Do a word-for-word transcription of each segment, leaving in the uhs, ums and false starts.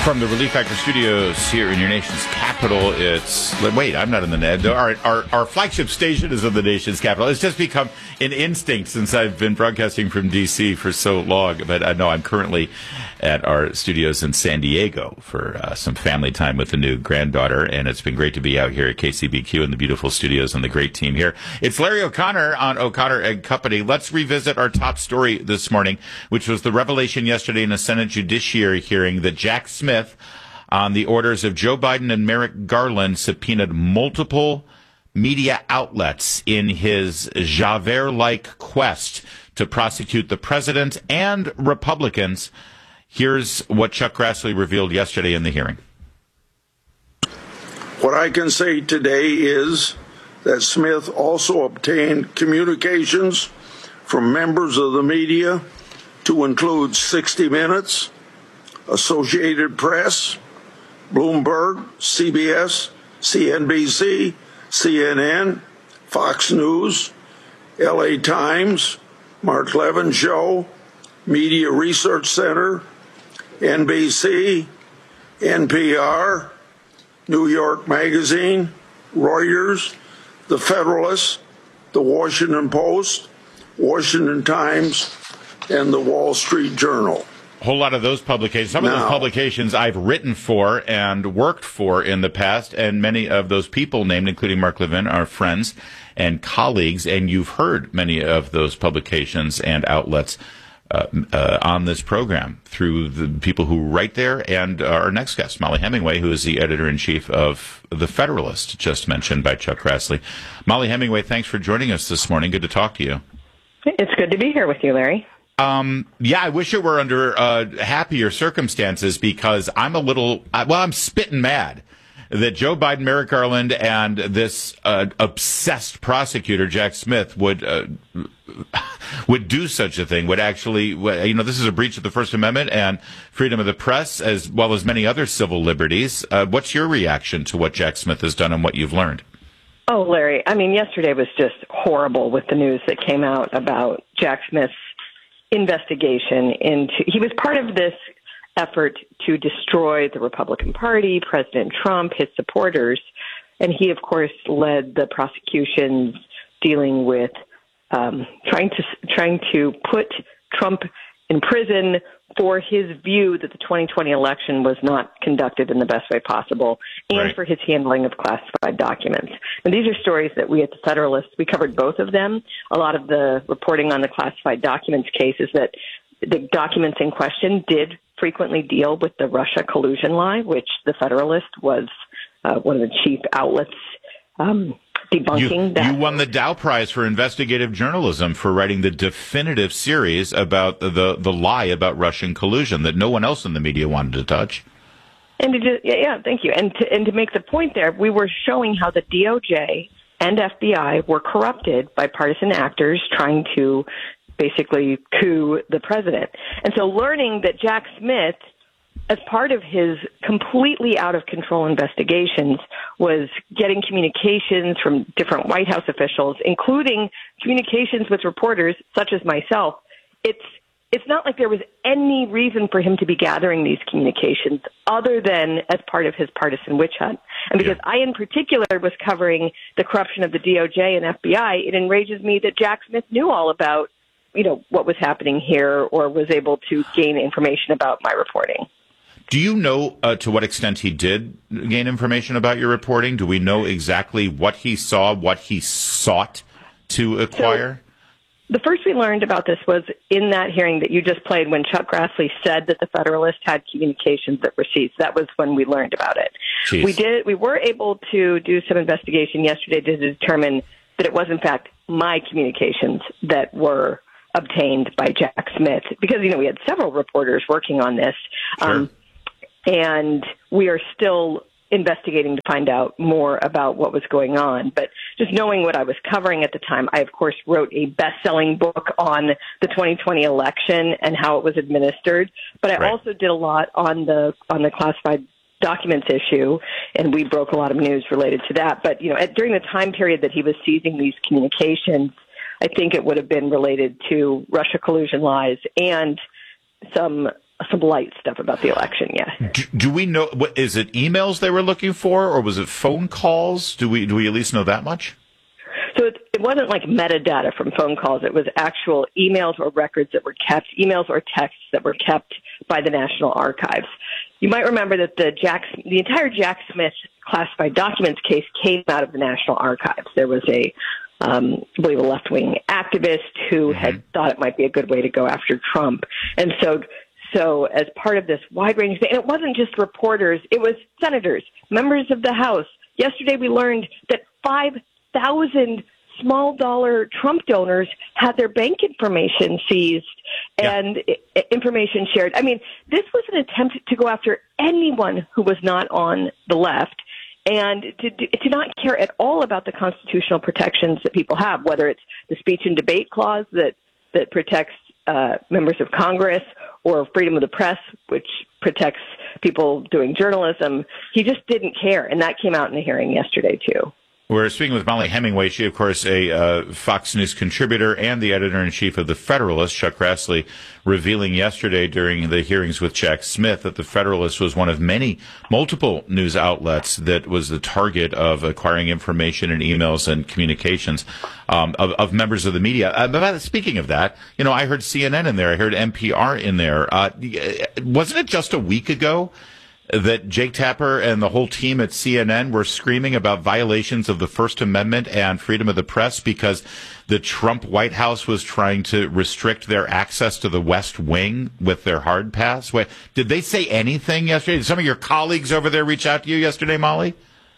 From the Relief Factor Studios here in your nation's capital, it's... Wait, I'm not in the net. Our, our, our flagship station is in the nation's capital. It's just become an instinct since I've been broadcasting from D C for so long. But I know I'm currently at our studios in San Diego for uh, some family time with the new granddaughter. And it's been great to be out here at K C B Q in the beautiful studios and the great team here. It's Larry O'Connor on O'Connor and Company. Let's revisit our top story this morning, which was the revelation yesterday in a Senate Judiciary hearing that Jack Smith, on the orders of Joe Biden and Merrick Garland, subpoenaed multiple media outlets in his Javert-like quest to prosecute the president and Republicans. Here's what Chuck Grassley revealed yesterday in the hearing. What I can say today is that Smith also obtained communications from members of the media to include sixty minutes, Associated Press, Bloomberg, C B S, C N B C, C N N, Fox News, L A Times, Mark Levin Show, Media Research Center, N B C, N P R, New York Magazine, Reuters, The Federalist, The Washington Post, Washington Times, and The Wall Street Journal. A whole lot of those publications, some now, of those publications I've written for and worked for in the past, and many of those people named, including Mark Levin, are friends and colleagues, and you've heard many of those publications and outlets uh, uh, on this program through the people who write there, and our next guest, Mollie Hemingway, who is the editor-in-chief of The Federalist, just mentioned by Chuck Grassley. Mollie Hemingway, thanks for joining us this morning. Good to talk to you. It's good to be here with you, Larry. Um, yeah, I wish it were under uh, happier circumstances, because I'm a little, well, I'm spitting mad that Joe Biden, Merrick Garland, and this uh, obsessed prosecutor, Jack Smith, would uh, would do such a thing, would actually, you know, this is a breach of the First Amendment and freedom of the press, as well as many other civil liberties. Uh, what's your reaction to what Jack Smith has done and what you've learned? Oh, Larry, I mean, yesterday was just horrible with the news that came out about Jack Smith's investigation into, he was part of this effort to destroy the Republican Party, President Trump, his supporters, and he, of course, led the prosecutions dealing with um, trying to trying to put Trump in prison for his view that the twenty twenty election was not conducted in the best way possible, and right. for his handling of classified documents. And these are stories that we at the Federalist, we covered both of them. A lot of the reporting on the classified documents case is that the documents in question did frequently deal with the Russia collusion lie, which the Federalist was uh, one of the chief outlets um, debunking you, that. You won the Dow Prize for investigative journalism for writing the definitive series about the, the, the lie about Russian collusion that no one else in the media wanted to touch. And to just, yeah, yeah, thank you. And to, and to make the point there, we were showing how the D O J and F B I were corrupted by partisan actors trying to basically coup the president. And so learning that Jack Smith, as part of his completely out of control investigations, was getting communications from different White House officials, including communications with reporters such as myself, it's it's not like there was any reason for him to be gathering these communications other than as part of his partisan witch hunt. And because yeah. I, in particular, was covering the corruption of the D O J and F B I, it enrages me that Jack Smith knew all about, you know, what was happening here, or was able to gain information about my reporting. Do you know uh, to what extent he did gain information about your reporting? Do we know exactly what he saw, what he sought to acquire? So, the first we learned about this was in that hearing that you just played when Chuck Grassley said that the Federalist had communications that were seized. That was when we learned about it. Jeez. We did. We were able to do some investigation yesterday to determine that it was, in fact, my communications that were obtained by Jack Smith, because, you know, we had several reporters working on this. Sure. Um, and we are still investigating to find out more about what was going on. But just knowing what I was covering at the time, I, of course, wrote a best-selling book on the twenty twenty election and how it was administered. But I right. also did a lot on the on the classified documents issue, and we broke a lot of news related to that. But, you know, at, during the time period that he was seizing these communications, I think it would have been related to Russia collusion lies and some some light stuff about the election, yes. Do, do we know, what, is it emails they were looking for, or was it phone calls? Do we do we at least know that much? So it, it wasn't like metadata from phone calls. It was actual emails or records that were kept, emails or texts that were kept by the National Archives. You might remember that the Jack, the entire Jack Smith classified documents case came out of the National Archives. There was a, um, I believe, a left-wing activist who mm-hmm. had thought it might be a good way to go after Trump. And so, so as part of this wide-ranging thing, and it wasn't just reporters, it was senators, members of the House. Yesterday we learned that five thousand small dollar Trump donors had their bank information seized and yeah. information shared. I mean, this was an attempt to go after anyone who was not on the left and to, to not care at all about the constitutional protections that people have, whether it's the speech and debate clause that, that protects uh, members of Congress or freedom of the press, which protects people doing journalism. He just didn't care, and that came out in the hearing yesterday, too. We're speaking with Mollie Hemingway. She, of course, a uh, Fox News contributor and the editor-in-chief of The Federalist. Chuck Grassley revealing yesterday during the hearings with Jack Smith that The Federalist was one of many multiple news outlets that was the target of acquiring information and emails and communications um, of, of members of the media. Uh, but speaking of that, you know, I heard C N N in there. I heard N P R in there. Uh, wasn't it just a week ago that Jake Tapper and the whole team at C N N were screaming about violations of the First Amendment and freedom of the press because the Trump White House was trying to restrict their access to the West Wing with their hard pass? Wait, did they say anything yesterday? Did some of your colleagues over there reach out to you yesterday, Mollie?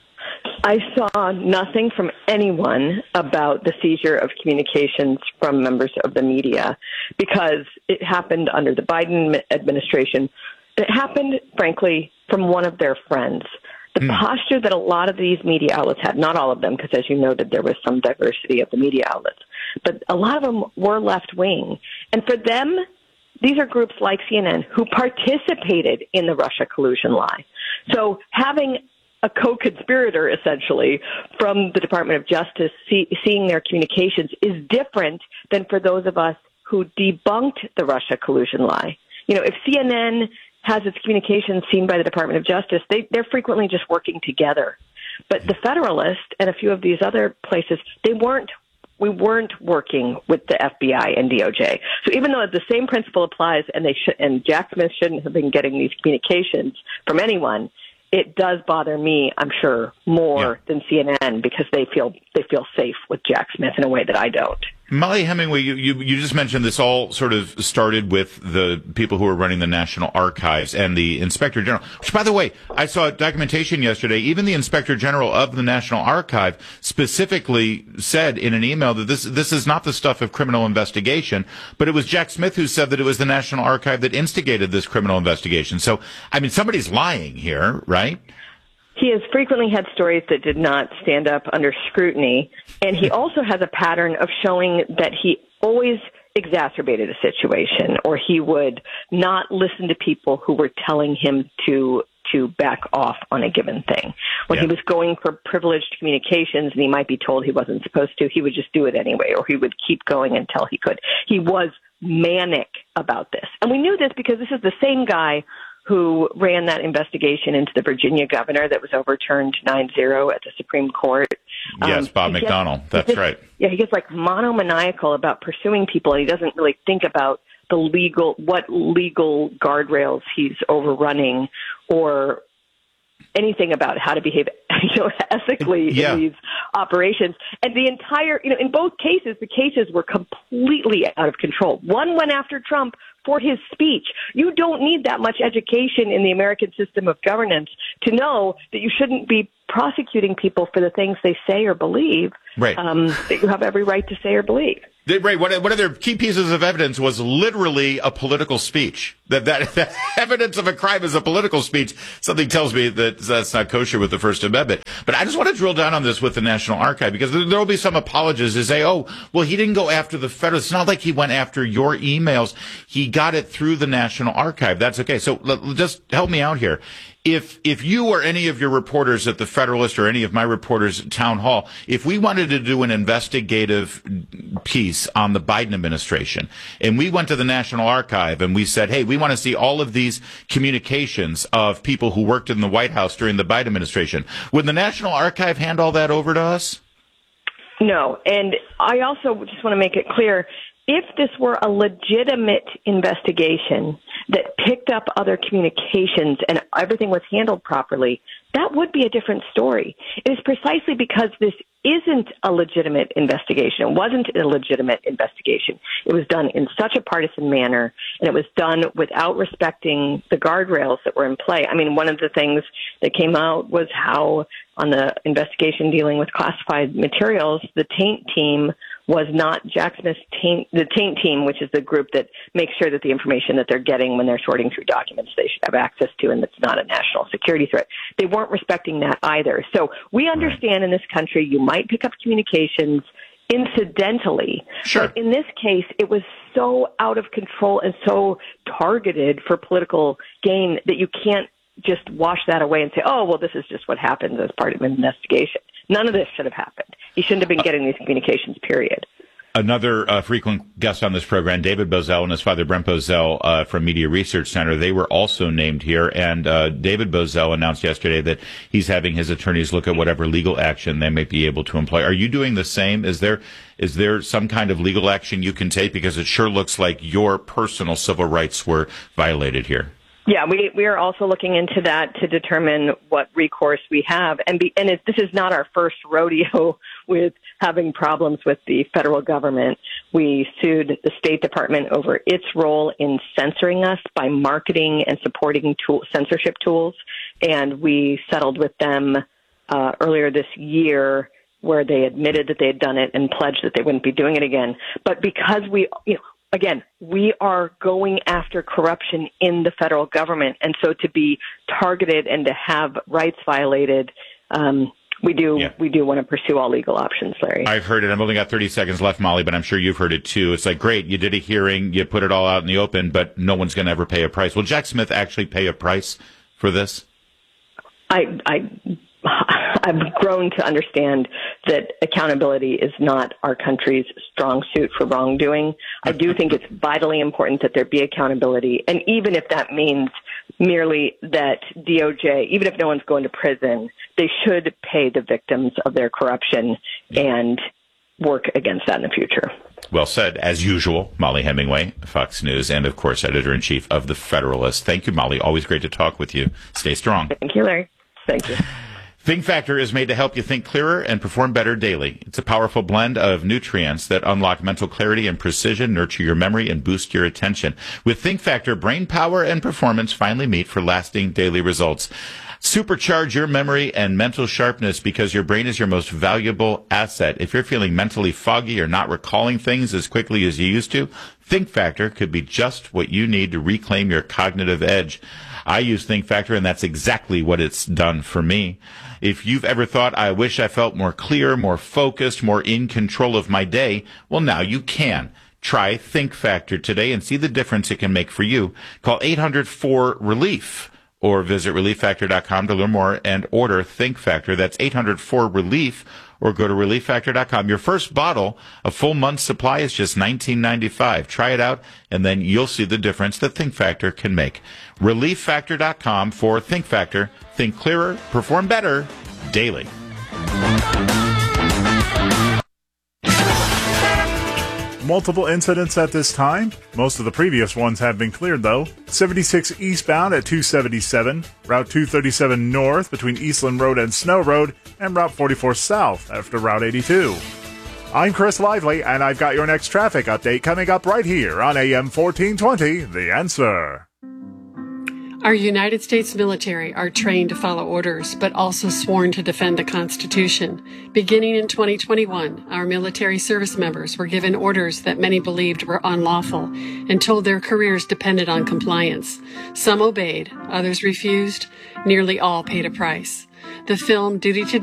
I saw nothing from anyone about the seizure of communications from members of the media because it happened under the Biden administration. It happened, frankly, from one of their friends. The mm. posture that a lot of these media outlets had, not all of them, because as you noted, there was some diversity of the media outlets, but a lot of them were left-wing. And for them, these are groups like C N N who participated in the Russia collusion lie. So having a co-conspirator, essentially, from the Department of Justice see, seeing their communications is different than for those of us who debunked the Russia collusion lie. You know, if C N N has its communications seen by the Department of Justice, they, they're frequently just working together. But the Federalist and a few of these other places, they weren't, we weren't working with the F B I and D O J. So even though the same principle applies and they should, and Jack Smith shouldn't have been getting these communications from anyone, it does bother me, I'm sure, more yeah. than C N N because they feel they feel safe with Jack Smith in a way that I don't. Mollie Hemingway, you, you, you just mentioned this all sort of started with the people who were running the National Archives and the Inspector General, which, by the way, I saw documentation yesterday. Even the Inspector General of the National Archive specifically said in an email that this this is not the stuff of criminal investigation, but it was Jack Smith who said that it was the National Archive that instigated this criminal investigation. So, I mean, somebody's lying here, right? He has frequently had stories that did not stand up under scrutiny, and he also has a pattern of showing that he always exacerbated a situation, or he would not listen to people who were telling him to to back off on a given thing. When yeah. he was going for privileged communications and he might be told he wasn't supposed to, he would just do it anyway, or he would keep going until he could. He was manic about this. And we knew this because this is the same guy who ran that investigation into the Virginia governor that was overturned nine zero at the Supreme Court. Yes, um, Bob McDonnell. Gets, That's gets, right. Yeah, he gets like monomaniacal about pursuing people, and he doesn't really think about the legal, what legal guardrails he's overrunning or anything about how to behave, you know, ethically yeah. in these operations. And the entire, you know, in both cases, the cases were completely out of control. One went after Trump for his speech. You don't need that much education in the American system of governance to know that you shouldn't be prosecuting people for the things they say or believe, right. um, that you have every right to say or believe. Right. One of their key pieces of evidence was literally a political speech. That, that that evidence of a crime is a political speech. Something tells me that that's not kosher with the First Amendment. But I just want to drill down on this with the National Archive, because there will be some apologists who say, oh, well, he didn't go after the federal. It's not like he went after your emails. He got it through the National Archive. That's okay. So l- just help me out here. If if you or any of your reporters at the Federalist or any of my reporters at Town Hall, if we wanted to do an investigative piece on the Biden administration, and we went to the National Archive and we said, hey, we want to see all of these communications of people who worked in the White House during the Biden administration, would the National Archive hand all that over to us? No. And I also just want to make it clear, if this were a legitimate investigation that picked up other communications and everything was handled properly, that would be a different story. It is precisely because this isn't a legitimate investigation. It wasn't a legitimate investigation. It was done in such a partisan manner, and it was done without respecting the guardrails that were in play. I mean, one of the things that came out was how on the investigation dealing with classified materials, the taint team was not Jack Smith's taint, the taint team, which is the group that makes sure that the information that they're getting when they're sorting through documents they should have access to, and that's not a national security threat. They weren't respecting that either. So we understand in this country you might pick up communications incidentally. Sure. But in this case, it was so out of control and so targeted for political gain that you can't just wash that away and say, oh, well, this is just what happens as part of an investigation. None of this should have happened. He shouldn't have been getting these communications, period. Another uh, frequent guest on this program, David Bozell and his father, Brent Bozell, uh, from Media Research Center, they were also named here. And uh, David Bozell announced yesterday that he's having his attorneys look at whatever legal action they may be able to employ. Are you doing the same? Is there is there some kind of legal action you can take? Because it sure looks like your personal civil rights were violated here. Yeah, we we are also looking into that to determine what recourse we have. And be, and it, this is not our first rodeo with having problems with the federal government. We sued the State Department over its role in censoring us by marketing and supporting tool, censorship tools. And we settled with them uh, earlier this year, where they admitted that they had done it and pledged that they wouldn't be doing it again. But because we, you know, Again, we are going after corruption in the federal government, and so to be targeted and to have rights violated, um, we do yeah. we do want to pursue all legal options, Larry. I've heard it. I've only got thirty seconds left, Molly, but I'm sure you've heard it too. It's like, great, you did a hearing, you put it all out in the open, but no one's going to ever pay a price. Will Jack Smith actually pay a price for this? I, I, I've grown to understand that accountability is not our country's strong suit for wrongdoing. I do think it's vitally important that there be accountability. And even if that means merely that D O J, even if no one's going to prison, they should pay the victims of their corruption and work against that in the future. Well said. As usual, Molly Hemingway, Fox News, and, of course, editor-in-chief of The Federalist. Thank you, Molly. Always great to talk with you. Stay strong. Thank you, Larry. Thank you. Think Factor is made to help you think clearer and perform better daily. It's a powerful blend of nutrients that unlock mental clarity and precision, nurture your memory, and boost your attention. With Think Factor, brain power and performance finally meet for lasting daily results. Supercharge your memory and mental sharpness because your brain is your most valuable asset. If you're feeling mentally foggy or not recalling things as quickly as you used to, Think Factor could be just what you need to reclaim your cognitive edge. I use Think Factor, and that's exactly what it's done for me. If you've ever thought, I wish I felt more clear, more focused, more in control of my day, well, now you can. Try Think Factor today and see the difference it can make for you. Call eight hundred four relief or visit relief factor dot com to learn more and order Think Factor. That's eight hundred four relief, or go to relief factor dot com. Your first bottle, a full month's supply, is just nineteen ninety-five. Try it out, and then you'll see the difference that Think Factor can make. relief factor dot com for Think Factor. Think clearer, perform better, daily. Multiple incidents at this time. Most of the previous ones have been cleared, though. seventy-six eastbound at two seventy-seven, Route two thirty-seven north between Eastland Road and Snow Road, and Route forty-four south after Route eighty-two. I'm Chris Lively, and I've got your next traffic update coming up right here on A M fourteen twenty, The Answer. Our United States military are trained to follow orders, but also sworn to defend the Constitution. Beginning in twenty twenty-one, our military service members were given orders that many believed were unlawful and told their careers depended on compliance. Some obeyed, others refused, nearly all paid a price. The film Duty to